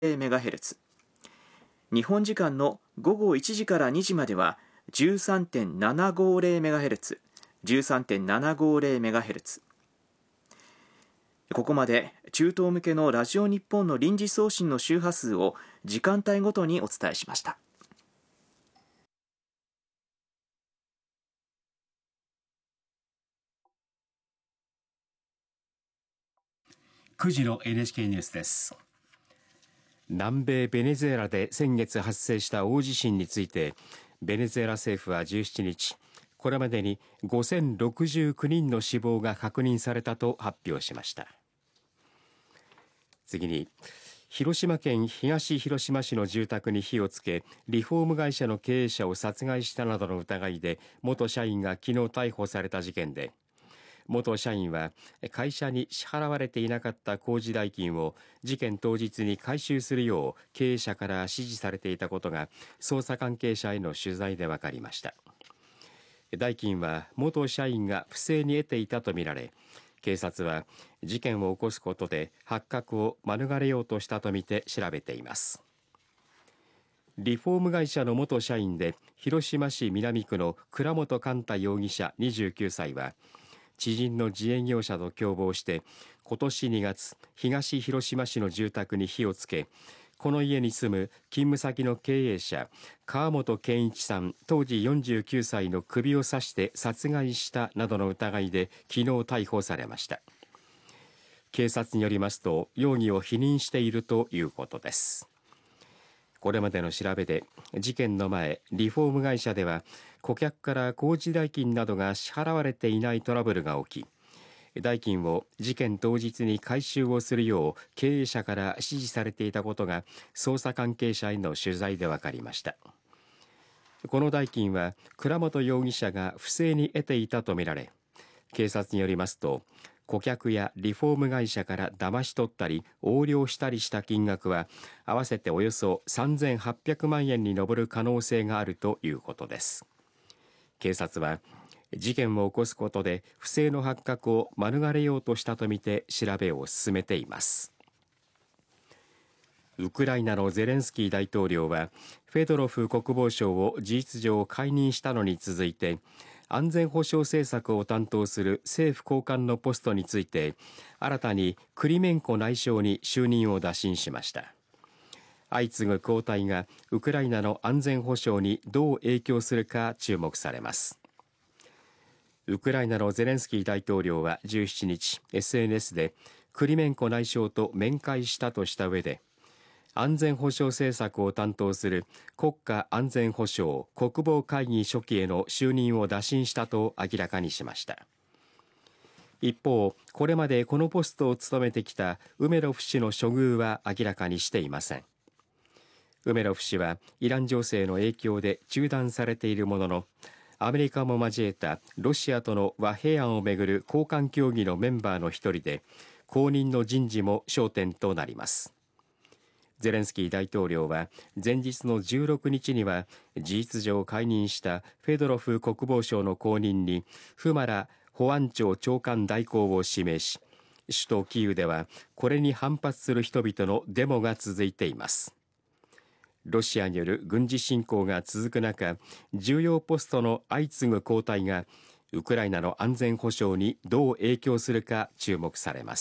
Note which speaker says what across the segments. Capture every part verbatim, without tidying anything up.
Speaker 1: メガヘルツ、日本時間の午後いちじからにじまでは じゅうさんてんななごーぜろメガヘルツ、じゅうさんてんななごーぜろメガヘルツ。ここまで中東向けのラジオ日本の臨時送信の周波数を時間帯ごとにお伝えしました。
Speaker 2: くじの エヌエイチケー ニュースです。
Speaker 3: 南米ベネズエラで先月発生した大地震について、ベネズエラ政府はじゅうしちにち、これまでにごせんろくじゅうきゅうにんの死亡が確認されたと発表しました。次に、広島県東広島市の住宅に火をつけ、リフォーム会社の経営者を殺害したなどの疑いで元社員が昨日逮捕された事件で、元社員は会社に支払われていなかった工事代金を事件当日に回収するよう経営者から指示されていたことが捜査関係者への取材で分かりました。代金は元社員が不正に得ていたとみられ、警察は事件を起こすことで発覚を免れようとしたとみて調べています。リフォーム会社の元社員で広島市南区の倉本寛太容疑者にじゅうきゅうさいは、知人の自営業者と共謀して今年にがつ、東広島市の住宅に火をつけ、この家に住む勤務先の経営者川本健一さん当時よんじゅうきゅうさいの首を刺して殺害したなどの疑いで昨日逮捕されました。警察によりますと容疑を否認しているということです。これまでの調べで事件の前、リフォーム会社では顧客から工事代金などが支払われていないトラブルが起き、代金を事件当日に回収をするよう経営者から指示されていたことが捜査関係者への取材で分かりました。この代金は倉本容疑者が不正に得ていたとみられ、警察によりますと顧客やリフォーム会社から騙し取ったり横領したりした金額は合わせておよそさんぜんはっぴゃくまんえんに上る可能性があるということです。警察は事件を起こすことで不正の発覚を免れようとしたとみて調べを進めています。ウクライナのゼレンスキー大統領はフェドロフ国防相を事実上解任したのに続いて、安全保障政策を担当する政府高官のポストについて新たにクリメンコ内相に就任を打診しました。相次ぐ交代がウクライナの安全保障にどう影響するか注目されます。ウクライナのゼレンスキー大統領はじゅうしちにち エスエヌエス でクリメンコ内相と面会したとした上で、安全保障政策を担当する国家安全保障国防会議書記への就任を打診したと明らかにしました。一方、これまでこのポストを務めてきたウメロフ氏の処遇は明らかにしていません。ウメロフ氏はイラン情勢の影響で中断されているものの、アメリカも交えたロシアとの和平案をめぐる交換協議のメンバーの一人で、後任の人事も焦点となります。ゼレンスキー大統領は前日のじゅうろくにちには事実上解任したフェドロフ国防相の後任にフマラ保安庁長官代行を指名し、首都キーウではこれに反発する人々のデモが続いています。ロシアによる軍事侵攻が続く中、重要ポストの相次ぐ交代がウクライナの安全保障にどう影響するか注目されます。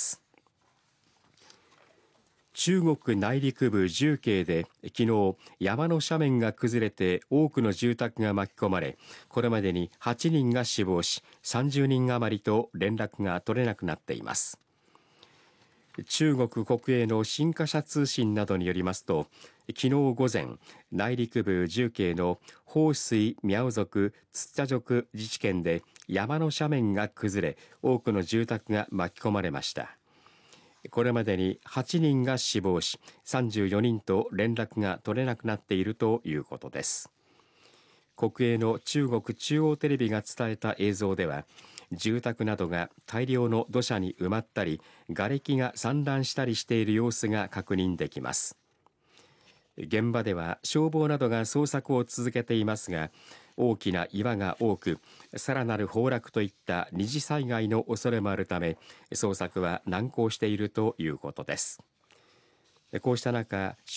Speaker 3: 中国内陸部重慶で昨日、山の斜面が崩れて多くの住宅が巻き込まれ、これまでにはちにんが死亡し、さんじゅうにん余りと連絡が取れなくなっています。中国国営の新華社通信などによりますと、昨日午前、内陸部重慶の豊水苗族ツッチャ族自治県で山の斜面が崩れ、多くの住宅が巻き込まれました。これまでにはちにんが死亡し、さんじゅうよにんと連絡が取れなくなっているということです。国営の中国中央テレビが伝えた映像では、住宅などが大量の土砂に埋まったり、瓦礫が散乱したりしている様子が確認できます。現場では消防などが捜索を続けていますが、大きな岩が多く、さらなる崩落といった二次災害の恐れもあるため、捜索は難航しているということです。こうした中、